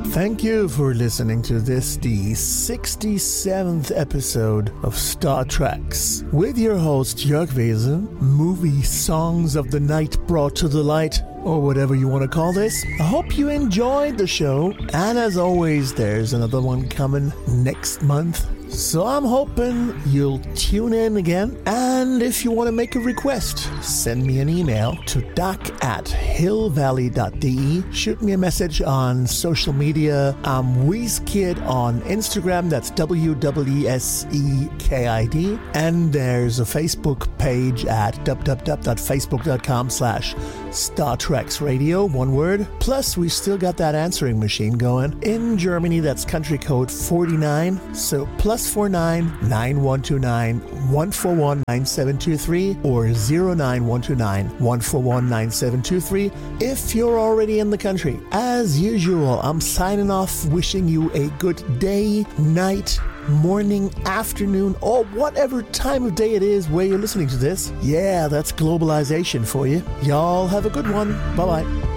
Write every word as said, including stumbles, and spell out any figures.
Thank you for listening to this, the sixty-seventh episode of Star Treks, with your host Jörg Wese, movie songs of the night brought to the light, or whatever you want to call this. I hope you enjoyed the show, and as always, there's another one coming next month. So I'm hoping you'll tune in again, and if you want to make a request, send me an email to doc at hillvalley dot d e. Shoot me a message on social media. I'm WeseKid on Instagram, that's W W S E K I D, and there's a Facebook page at w w w dot facebook dot com slash Star Treks Radio, one word. Plus, we still got that answering machine going. In Germany, that's country code forty-nine, so plus four nine nine one two nine one four one nine seven two three or zero nine one two nine one four one nine seven two three if you're already in the country. As usual, I'm signing off wishing you a good day, night, morning, afternoon, or whatever time of day it is where you're listening to this. Yeah, that's globalization for you. Y'all have a good one. Bye-bye.